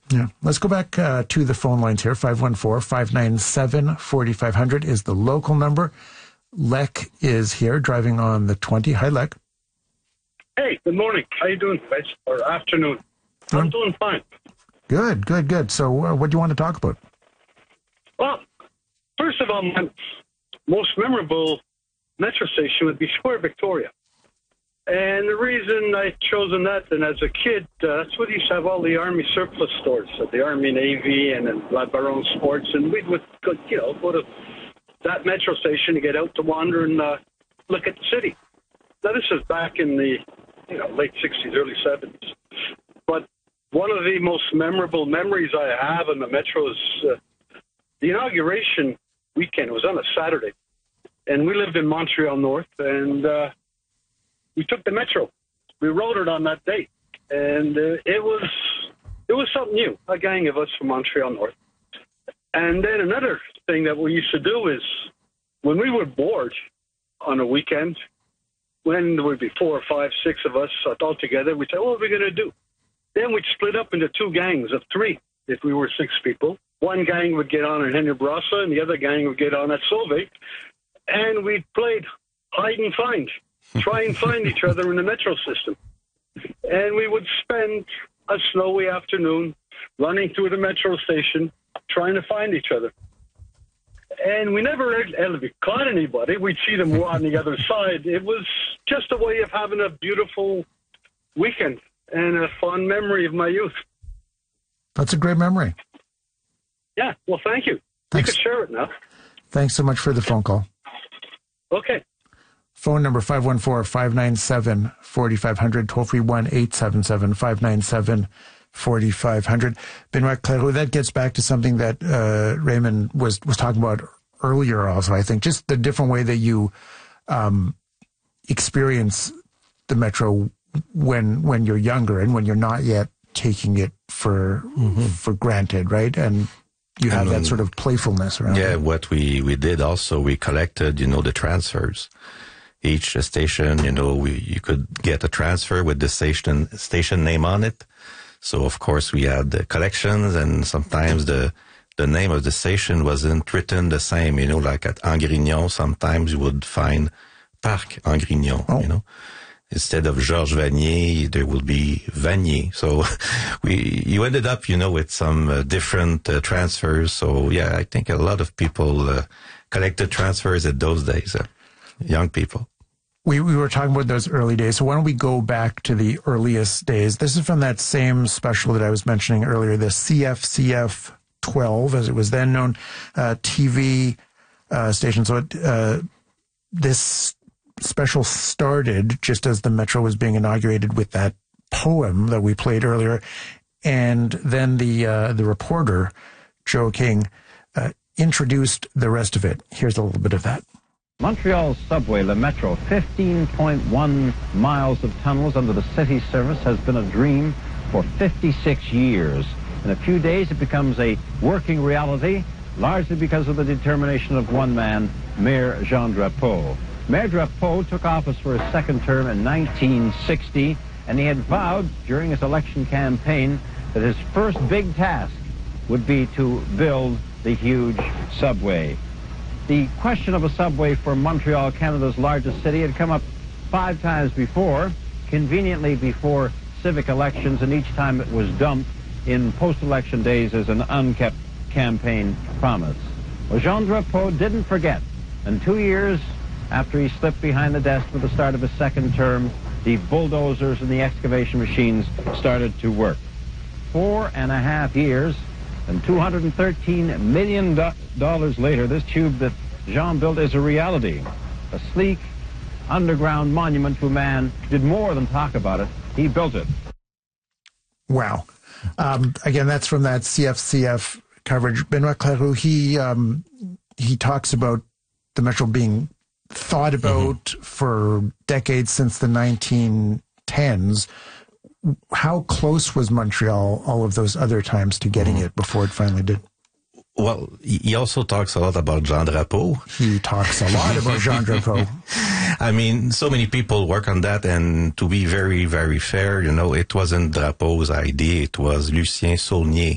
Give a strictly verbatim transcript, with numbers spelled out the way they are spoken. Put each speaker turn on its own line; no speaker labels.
Yeah. Let's go back uh, to the phone lines here. five one four, five nine seven, four five zero zero is the local number. Lek is here driving on the twenty. Hi, Lek.
Hey, good morning. How you doing, Reg? Or afternoon? I'm
Um,
doing fine.
Good, good, good. So uh, what do you want to talk about?
Well, first of all, my most memorable metro station would be Square Victoria. And the reason I chosen that, and as a kid, uh, that's what used to have all the Army surplus stores, uh, the Army Navy and then LeBaron Sports, and we would go, you know, go to that metro station to get out to wander and uh, look at the city. Now, this is back in the you know late sixties, early seventies. But one of the most memorable memories I have in the metro is uh, the inauguration weekend. It was on a Saturday, and we lived in Montreal North, and uh, we took the metro. We rode it on that day, and uh, it was it was something new. A gang of us from Montreal North. And then another thing that we used to do is when we were bored on a weekend, when there would be four or five, six of us all together, we'd say, what are we going to do? Then we'd split up into two gangs of three if we were six people. One gang would get on at Henry Bourassa, and the other gang would get on at Sauvé. And we played hide and find, try and find each other in the metro system. And we would spend a snowy afternoon running through the metro station, trying to find each other. And we never ever caught anybody. We'd see them on the other side. It was just a way of having a beautiful weekend and a fond memory of my youth.
That's a great memory.
Yeah, well, thank you.
Thanks.
You could share it now.
Thanks so much for the phone call.
Okay.
Phone number five one four, five nine seven, four five zero zero, toll free one eight seven seven, five nine seven, four five zero zero. Benoit Clairot, that gets back to something that uh, Raymond was, was talking about earlier also, I think, just the different way that you um, experience the metro when when you're younger and when you're not yet taking it for mm-hmm. for granted, right? And you have and, that sort of playfulness around
yeah,
it.
What we, we did also, we collected, you know, the transfers. Each station, you know, we you could get a transfer with the station station name on it. So, of course, we had the collections, and sometimes the the name of the station wasn't written the same. You know, like at Angrignon, sometimes you would find Parc Angrignon, oh. you know. Instead of Georges Vanier, there will be Vanier. So we you ended up, you know, with some uh, different uh, transfers. So, yeah, I think a lot of people uh, collected transfers at those days, uh, young people.
We we were talking about those early days, so why don't we go back to the earliest days? This is from that same special that I was mentioning earlier, the C F C F twelve, as it was then known, uh, T V uh, station. So it, uh, this special started just as the metro was being inaugurated with that poem that we played earlier, and then the uh, the reporter, Joe King, uh, introduced the rest of it. Here's a little bit of that.
Montreal's subway, Le Metro, fifteen point one miles of tunnels under the city service, has been a dream for fifty-six years. In a few days, it becomes a working reality, largely because of the determination of one man, Mayor Jean Drapeau. Mayor Drapeau took office for his second term in nineteen sixty, and he had vowed during his election campaign that his first big task would be to build the huge subway. The question of a subway for Montreal, Canada's largest city, had come up five times before, conveniently before civic elections, and each time it was dumped in post-election days as an unkept campaign promise. Well, Jean Drapeau didn't forget, and two years after he slipped behind the desk for the start of his second term, the bulldozers and the excavation machines started to work. Four and a half years, and two hundred thirteen million dollars later, this tube that Jean built is a reality. A sleek, underground monument to a man who did more than talk about it. He built it.
Wow. Um, again, that's from that C F C F coverage. Benoit Clairot, he, um, he talks about the metro being thought about mm-hmm. for decades since the nineteen tens. How close was Montreal all of those other times to getting mm. it before it finally did?
Well, he also talks a lot about Jean Drapeau.
He talks a lot about Jean Drapeau.
I mean, so many people work on that, and to be very, very fair, you know, it wasn't Drapeau's idea. It was Lucien Saulnier